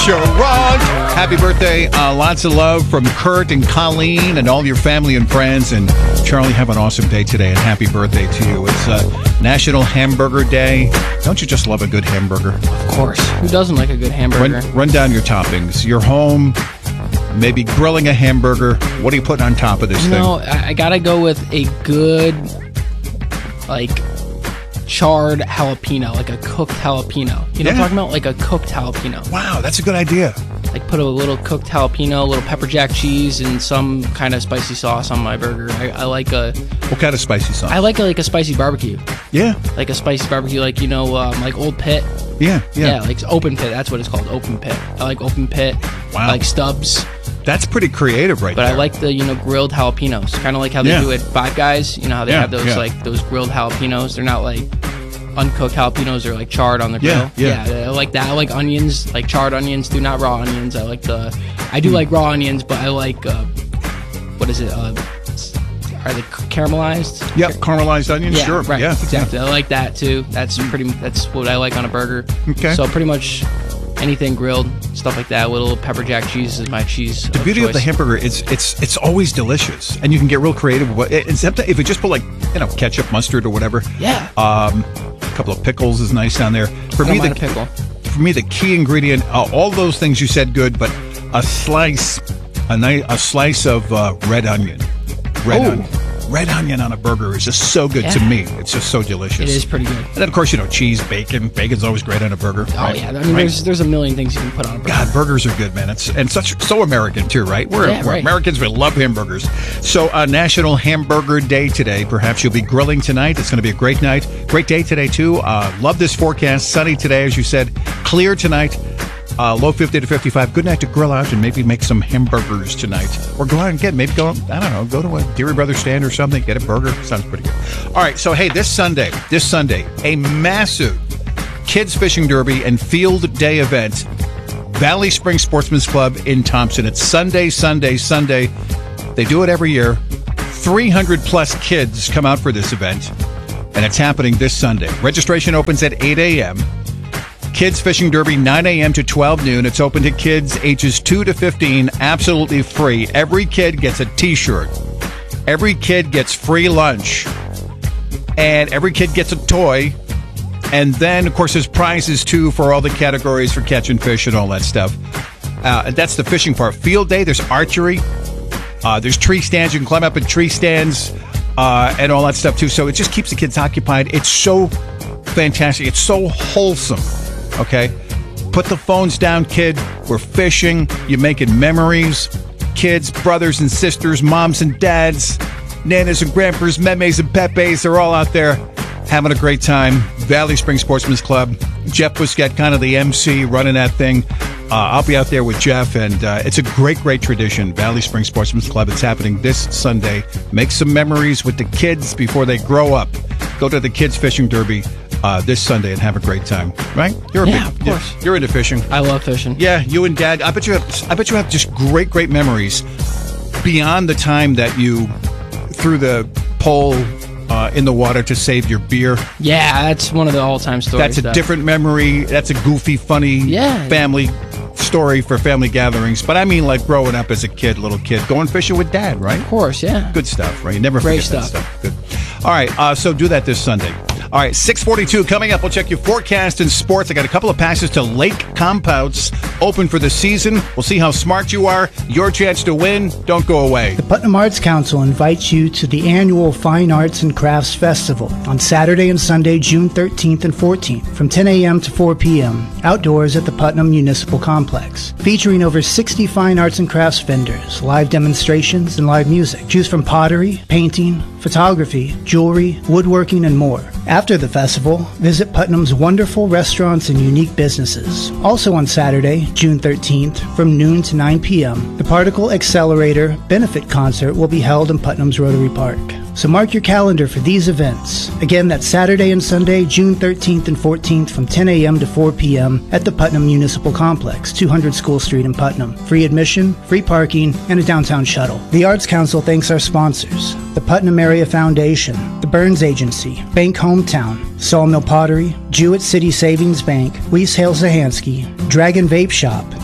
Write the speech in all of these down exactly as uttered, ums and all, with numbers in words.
Sharon. Happy birthday. Uh, lots of love from Kurt and Colleen and all your family and friends. And Charlie, have an awesome day today, and happy birthday to you. It's uh, National Hamburger Day. Don't you just love a good hamburger? Of course. Who doesn't like a good hamburger? Run, run down your toppings. You're home, maybe grilling a hamburger. What are you putting on top of this you thing? know, I, I gotta go with a good, like, charred jalapeno, like a cooked jalapeno. You know Yeah. what I'm talking about? Like a cooked jalapeno. Wow, that's a good idea. Like put a little cooked jalapeno, a little pepper jack cheese, and some kind of spicy sauce on my burger. I, I like a, What kind of spicy sauce? I like a, like a spicy barbecue. yeah, Like a spicy barbecue, like, you know, um, like Old Pit. yeah, yeah, Yeah, like Open Pit. That's what it's called, Open Pit. I like Open Pit. Wow. I like Stubbs. That's pretty creative right But there. I like the, you know, grilled jalapenos. Kind of like how they Yeah. do at Five Guys. You know how they Yeah, have those, yeah. like, those grilled jalapenos? They're not, like, uncooked jalapenos. They're, like, charred on the Yeah, grill. yeah. I like that. I like onions, like charred onions. Do not raw onions. I like the... I Hmm. do like raw onions, but I like... Uh, what is it? Uh, are they caramelized? Yep, caramelized onions, Yeah, sure. right. Yeah, Exactly. I like that, too. That's pretty... That's what I like on a burger. Okay. So pretty much... anything grilled, stuff like that. With a little pepper jack cheese is my cheese. The beauty of the hamburger is it's it's always delicious, and you can get real creative with what, except if you just put like you know ketchup, mustard, or whatever. Yeah. Um, a couple of pickles is nice down there. For I me, don't the mind a pickle. for me the key ingredient, uh, all those things you said good, but a slice, a nice a slice of uh, red onion, red Oh. onion. Red onion on a burger is just so good to Yeah. me. It's just so delicious. It is pretty good. And then, of course, you know, cheese, bacon. Bacon's always great on a burger. Oh right? yeah, I mean, Right? there's there's a million things you can put on a burger. God, burgers are good, man. It's and such so American too, right? We're, Yeah, we're right. Americans. We love hamburgers. So, uh, National Hamburger Day today. Perhaps you'll be grilling tonight. It's going to be a great night, great day today too. Uh, love this forecast. Sunny today, as you said. Clear tonight. Uh, low fifty to fifty-five. Good night to grill out and maybe make some hamburgers tonight, or go out and get maybe go. I don't know. Go to a Deary Brothers stand or something. Get a burger. Sounds pretty good. All right. So hey, this Sunday, this Sunday, a massive kids fishing derby and field day event. Valley Spring Sportsman's Club in Thompson. It's Sunday, Sunday, Sunday. They do it every year. three hundred plus kids come out for this event, and it's happening this Sunday. Registration opens at eight a.m. Kids Fishing Derby, nine a.m. to twelve noon. It's open to kids ages two to fifteen, absolutely free. Every kid gets a T-shirt. Every kid gets free lunch. And every kid gets a toy. And then, of course, there's prizes, too, for all the categories for catching fish and all that stuff. Uh, and that's the fishing part. Field day, there's archery. Uh, there's tree stands. You can climb up in tree stands uh, and all that stuff, too. So it just keeps the kids occupied. It's so fantastic. It's so wholesome. Okay? Put the phones down, kid. We're fishing. You're making memories. Kids, brothers and sisters, moms and dads, nanas and grandpas, memes and pepes, they're all out there having a great time. Valley Spring Sportsman's Club. Jeff Busquet, kind of the M C, running that thing. Uh, I'll be out there with Jeff, and uh, it's a great, great tradition. Valley Spring Sportsman's Club. It's happening this Sunday. Make some memories with the kids before they grow up. Go to the Kids Fishing Derby uh, this Sunday and have a great time. Right? You're a Yeah, big, of course. You're, you're into fishing. I love fishing. Yeah, you and Dad. I bet you have. I bet you have just great, great memories beyond the time that you threw the pole uh, in the water to save your beer. Yeah, that's one of the all-time stories. That's a though. different memory. That's a goofy, funny Yeah. family story for family gatherings. But I mean, like growing up as a kid, little kid, going fishing with Dad, right? Of course, yeah. Good stuff, right? You never Great forget stuff. that stuff. Good. All right, uh, so do that this Sunday. All right, six forty-two coming up. We'll check your forecast and sports. I got a couple of passes to Lake Compounce open for the season. We'll see how smart you are. Your chance to win. Don't go away. The Putnam Arts Council invites you to the annual Fine Arts and Crafts Festival on Saturday and Sunday, June thirteenth and fourteenth, from ten a.m. to four p.m., outdoors at the Putnam Municipal Complex. Featuring over sixty fine arts and crafts vendors, live demonstrations, and live music. Choose from pottery, painting, photography, jewelry, woodworking, and more. After the festival, visit Putnam's wonderful restaurants and unique businesses. Also on Saturday, June thirteenth, from noon to nine p.m., the Particle Accelerator Benefit Concert will be held in Putnam's Rotary Park. So mark your calendar for these events. Again, that's Saturday and Sunday, June thirteenth and fourteenth from ten a.m. to four p.m. at the Putnam Municipal Complex, two hundred School Street in Putnam. Free admission, free parking, and a downtown shuttle. The Arts Council thanks our sponsors: the Putnam Area Foundation, the Burns Agency, Bank Hometown, Sawmill Pottery, Jewett City Savings Bank, Weiss Hale Zahansky, Dragon Vape Shop,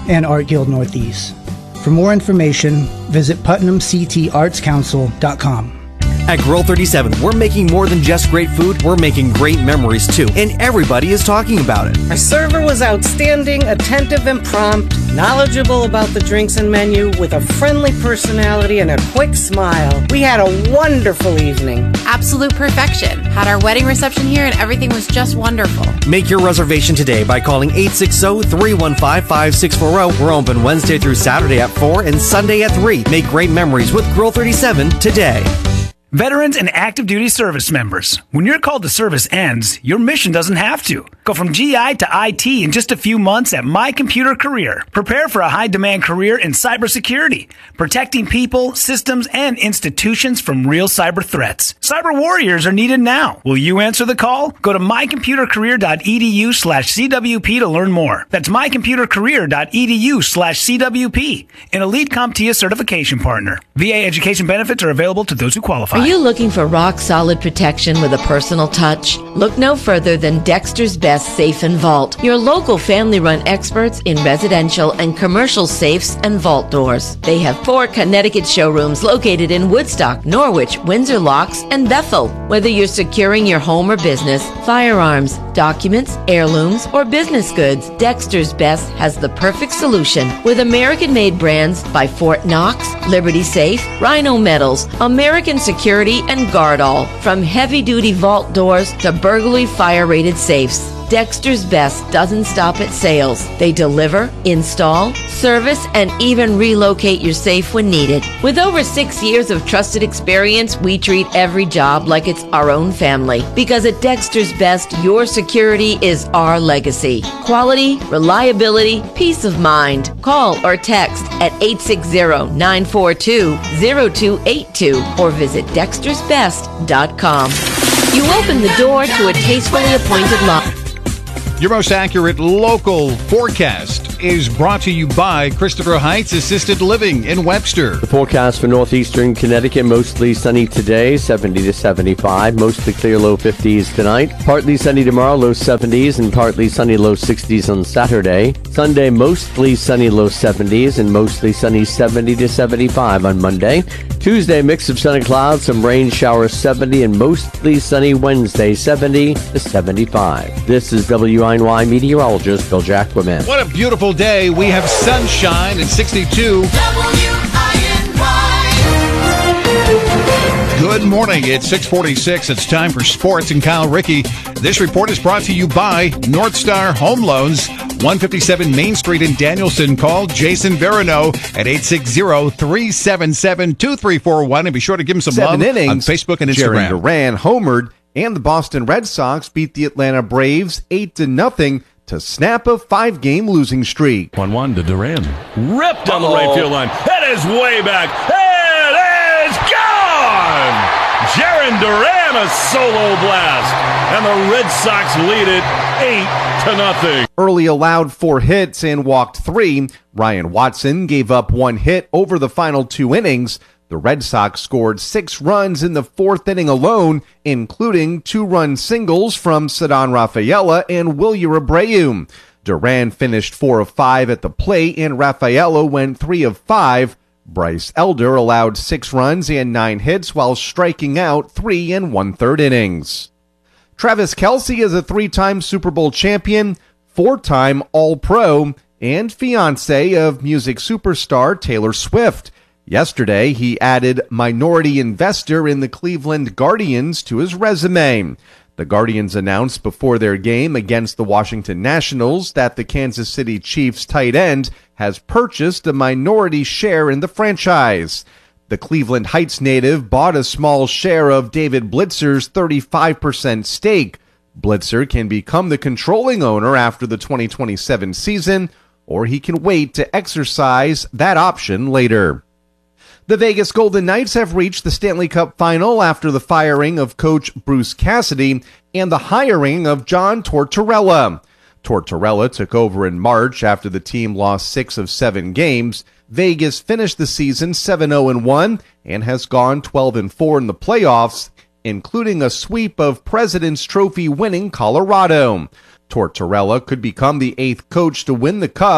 and Art Guild Northeast. For more information, visit putnam c t arts council dot com. At Grill thirty-seven, we're making more than just great food, we're making great memories too, and everybody is talking about it. Our server was outstanding, attentive and prompt, knowledgeable about the drinks and menu, with a friendly personality and a quick smile. We had a wonderful evening. Absolute perfection. Had our wedding reception here and everything was just wonderful. Make your reservation today by calling eight six zero, three one five, five six four zero. We're open Wednesday through Saturday at four and Sunday at three. Make great memories with Grill thirty-seven today. Veterans and active duty service members, when your call to service ends, your mission doesn't have to. Go from G I to I T in just a few months at My Computer Career. Prepare for a high-demand career in cybersecurity, protecting people, systems, and institutions from real cyber threats. Cyber warriors are needed now. Will you answer the call? Go to my computer career dot e d u slash c w p to learn more. That's my computer career dot e d u slash c w p, an Elite CompTIA certification partner. V A education benefits are available to those who qualify. Are you looking for rock-solid protection with a personal touch? Look no further than Dexter's Best Safe and Vault, your local family-run experts in residential and commercial safes and vault doors. They have four Connecticut showrooms located in Woodstock, Norwich, Windsor Locks, and Bethel. Whether you're securing your home or business, firearms, documents, heirlooms, or business goods, Dexter's Best has the perfect solution with American-made brands by Fort Knox, Liberty Safe, Rhino Metals, American Security, and Guardall. From heavy-duty vault doors to burglary fire-rated safes, Dexter's Best doesn't stop at sales. They deliver, install, service, and even relocate your safe when needed. With over six years of trusted experience, we treat every job like it's our own family. Because at Dexter's Best, your security is our legacy. Quality, reliability, peace of mind. Call or text at eight six zero, nine four two, zero two eight two or visit dexters best dot com. You open the door to a tastefully appointed lot. Your most accurate local forecast is brought to you by Christopher Heights Assisted Living in Webster. The forecast for northeastern Connecticut, mostly sunny today, seventy to seventy-five. Mostly clear, low fifties tonight. Partly sunny tomorrow, low seventies, and partly sunny, low sixties on Saturday. Sunday, mostly sunny, low seventies, and mostly sunny, seventy to seventy-five on Monday. Tuesday, mix of sun and clouds, some rain showers, seventy, and mostly sunny Wednesday, seventy to seventy-five. This is W I N Y meteorologist Bill Jacquemin. What a beautiful day. We have sunshine at sixty-two. W I N Y. Good morning. It's six forty-six. It's time for sports, and Kyle Rickey. This report is brought to you by North Star Home Loans, one fifty-seven Main Street in Danielson. Call Jason Verino at eight six zero, three seven seven, two three four one, and be sure to give him some Seven love innings, on Facebook and Instagram. Jarren Duran homered, and the Boston Red Sox beat the Atlanta Braves eight to nothing to snap a five-game losing streak. one one to Duran. Ripped down the right field line. That is way back. It is gone! Jarren Duran, a solo blast. And the Red Sox lead it eight to nothing. Early allowed four hits and walked three. Ryan Watson gave up one hit over the final two innings. The Red Sox scored six runs in the fourth inning alone, including two-run singles from Ceddanne Rafaela and Wilyer Abreu. Duran finished four of five at the plate, and Rafaela went three of five. Bryce Elder allowed six runs and nine hits while striking out three and one-third innings. Travis Kelce is a three-time Super Bowl champion, four-time All-Pro, and fiancé of music superstar Taylor Swift. Yesterday, he added minority investor in the Cleveland Guardians to his resume. The Guardians announced before their game against the Washington Nationals that the Kansas City Chiefs tight end has purchased a minority share in the franchise. The Cleveland Heights native bought a small share of David Blitzer's thirty-five percent stake. Blitzer can become the controlling owner after the twenty twenty-seven season, or he can wait to exercise that option later. The Vegas Golden Knights have reached the Stanley Cup final after the firing of coach Bruce Cassidy and the hiring of John Tortorella. Tortorella took over in March after the team lost six of seven games. Vegas finished the season seven oh one and has gone twelve and four in the playoffs, including a sweep of President's Trophy winning Colorado. Tortorella could become the eighth coach to win the Cup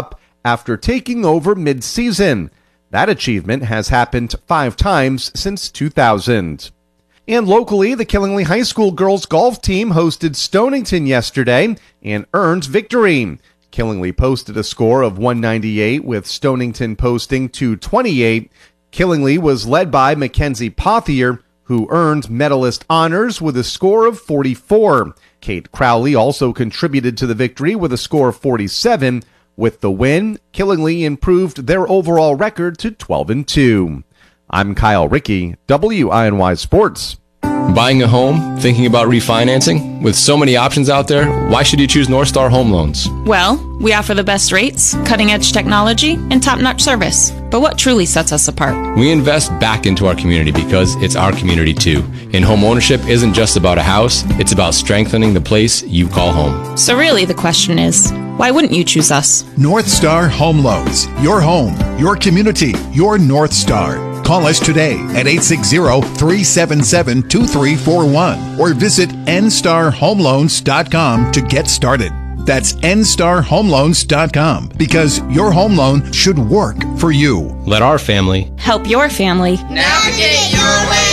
after taking over mid-season. That achievement has happened five times since two thousand. And locally, the Killingly High School girls golf team hosted Stonington yesterday and earned victory. Killingly posted a score of one ninety-eight, with Stonington posting two twenty-eight. Killingly was led by Mackenzie Pothier, who earned medalist honors with a score of forty-four. Kate Crowley also contributed to the victory with a score of forty-seven. With the win, Killingly improved their overall record to twelve and two. I'm Kyle Rickey, W I N Y Sports. Buying a home, thinking about refinancing? With so many options out there, why should you choose North Star Home Loans? Well, we offer the best rates, cutting-edge technology, and top-notch service. But what truly sets us apart? We invest back into our community because it's our community too. And home ownership isn't just about a house, it's about strengthening the place you call home. So really the question is, why wouldn't you choose us? North Star Home Loans. Your home, your community, your North Star. Call us today at eight six zero, three seven seven, two three four one or visit n star home loans dot com to get started. That's n star home loans dot com, because your home loan should work for you. Let our family help your family navigate your way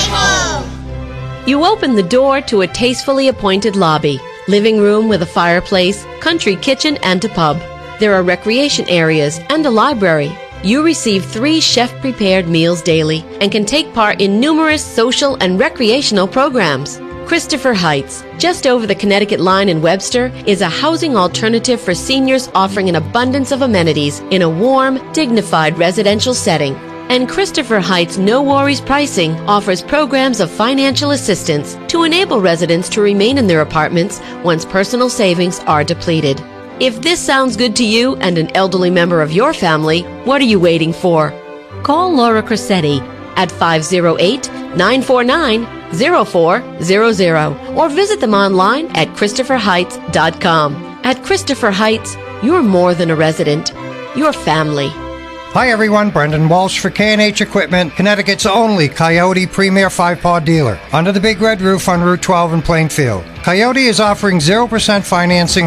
home. You open the door to a tastefully appointed lobby, living room with a fireplace, country kitchen, and a pub. There are recreation areas and a library. You receive three chef-prepared meals daily and can take part in numerous social and recreational programs. Christopher Heights, just over the Connecticut line in Webster, is a housing alternative for seniors offering an abundance of amenities in a warm, dignified residential setting. And Christopher Heights No Worries Pricing offers programs of financial assistance to enable residents to remain in their apartments once personal savings are depleted. If this sounds good to you and an elderly member of your family, what are you waiting for? Call Laura Cressetti at five oh eight, nine four nine, oh four zero zero or visit them online at christopher heights dot com. At Christopher Heights, you're more than a resident. You're family. Hi everyone, Brendan Walsh for K and H Equipment, Connecticut's only Coyote Premier five-Pod dealer. Under the big red roof on Route twelve in Plainfield. Coyote is offering zero percent financing